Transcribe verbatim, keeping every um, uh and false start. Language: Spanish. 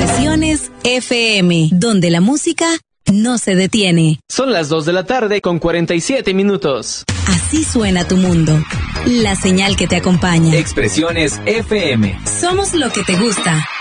Expresiones F M, donde la música no se detiene. Son las dos de la tarde con cuarenta y siete minutos. Así suena tu mundo. La señal que te acompaña. Expresiones F M. Somos lo que te gusta.